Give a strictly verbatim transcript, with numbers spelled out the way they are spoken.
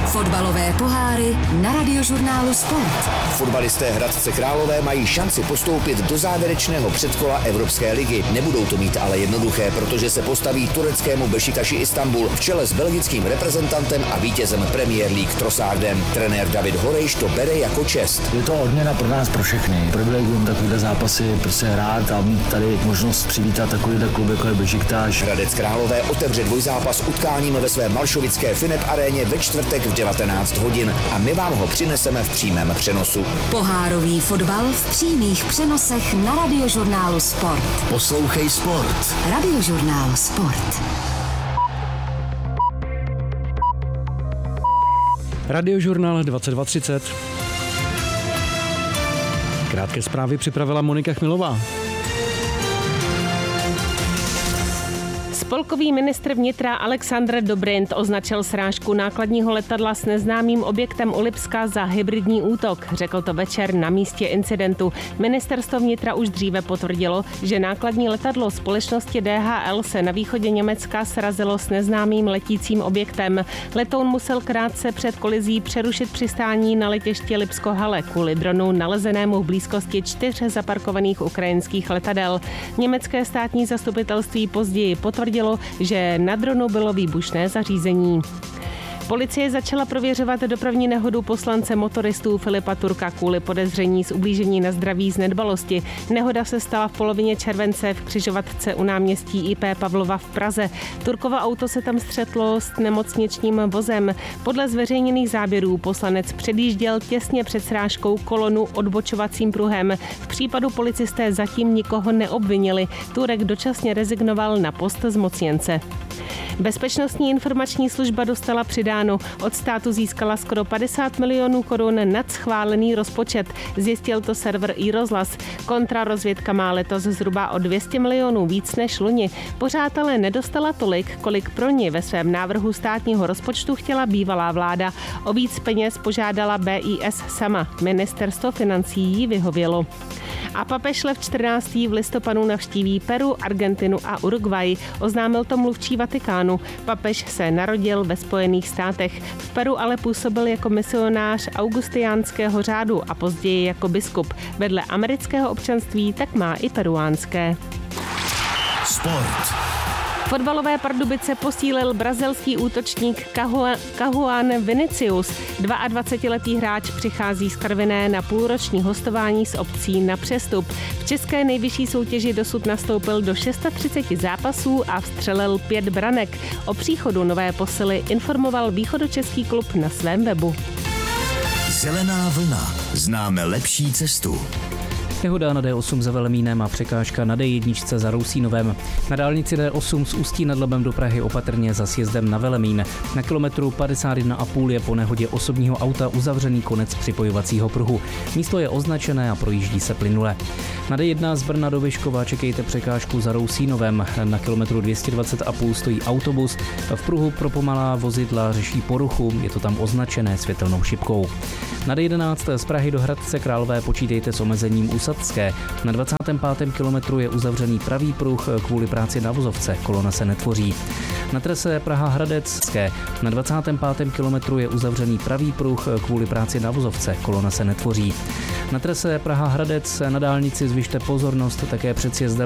Fotbalové poháry na Radiožurnálu Sport. Fotbalisté Hradce Králové mají šanci postoupit do závěrečného předkola Evropské ligy. Nebudou to mít ale jednoduché, protože se postaví tureckému Bešiktaši Istanbul v čele s belgickým reprezentantem a vítězem Premier League Trossardem. Trenér David Horejš to bere jako čest. Je to odměna pro nás, pro všechny. Privilegium takovýhle zápasy prostě hrát a mít tady možnost přivítat takovýhle klub, jako je Bešiktaš. Hradec Králové otevře dvojzápas utkáním ve své malšovické Finep aréně ve čtvrtek v devatenáct hodin a my vám ho přineseme v přímém přenosu. Pohárový fotbal v přímých přenosech na Radiožurnálu Sport. Poslouchej Sport. Radiožurnál Sport. Radiožurnál dvacet dva třicet. Krátké zprávy připravila Monika Chmilová. Spolkový ministr vnitra Alexandr Dobrindt označil srážku nákladního letadla s neznámým objektem u Lipska za hybridní útok. Řekl to večer na místě incidentu. Ministerstvo vnitra už dříve potvrdilo, že nákladní letadlo společnosti D H L se na východě Německa srazilo s neznámým letícím objektem. Letoun musel krátce před kolizí přerušit přistání na letišti Lipsko-Halle kvůli dronu nalezenému v blízkosti čtyř zaparkovaných ukrajinských letadel. Německé státní zastupitelství později potvrdilo, že na dronu bylo výbušné zařízení. Policie začala prověřovat dopravní nehodu poslance motoristů Filipa Turka kvůli podezření z ublížení na zdraví z nedbalosti. Nehoda se stala v polovině července v křižovatce u náměstí I P Pavlova v Praze. Turkovo auto se tam střetlo s nemocničním vozem. Podle zveřejněných záběrů poslanec předjížděl těsně před srážkou kolonu odbočovacím pruhem. V případu policisté zatím nikoho neobvinili. Turek dočasně rezignoval na post zmocněnce. Bezpečnostní informační služba dostala přidáno. Od státu získala skoro padesát milionů korun nad schválený rozpočet. Zjistil to server iRozhlas. Kontrarozvědka má letos zhruba o dvě stě milionů víc než loni. Pořád ale nedostala tolik, kolik pro ní ve svém návrhu státního rozpočtu chtěla bývalá vláda. O víc peněz požádala B I S sama. Ministerstvo financí jí vyhovělo. A papež Lev čtrnáctý v listopadu navštíví Peru, Argentinu a Uruguay, oznámil to mluvčí Vatikánu. Papež se narodil ve Spojených státech. V Peru ale působil jako misionář augustiniánského řádu a později jako biskup. Vedle amerického občanství tak má i peruánské. Sport. Fotbalové Pardubice posílil brazilský útočník Cajuan Vinicius. dvaadvacetiletý hráč přichází z Karviné na půlroční hostování s opcí na přestup. V české nejvyšší soutěži dosud nastoupil do třicet šest zápasů a vstřelil pět branek. O příchodu nové posily informoval východočeský klub na svém webu. Zelená vlna. Známe lepší cestu. Nehoda na D osm za Velemínem a překážka na D jedna za Rousínovem. Na dálnici D osm z Ústí nad Labem do Prahy opatrně za sjezdem na Velemín. Na kilometru padesát jedna a půl je po nehodě osobního auta uzavřený konec připojovacího pruhu. Místo je označené a projíždí se plynule. Na D jedna z Brna do Vyškova čekejte překážku za Rousínovem. Na kilometru dvě stě dvacet a půl stojí autobus. V pruhu pro pomalá vozidla řeší poruchu, je to tam označené světelnou šipkou. Na D jedenáct z Prahy do Hradce Králové počítejte s omezením u Sadské. Na dvacátém pátém kilometru je uzavřený pravý pruh kvůli práci na vozovce, kolona se netvoří. Na trase Praha-Hradecké na dvacátém pátém kilometru je uzavřený pravý pruh kvůli práci na vozovce, kolona se netvoří. Na trase Praha-Hradec na dálnici zvyšte pozornost také před sjezdem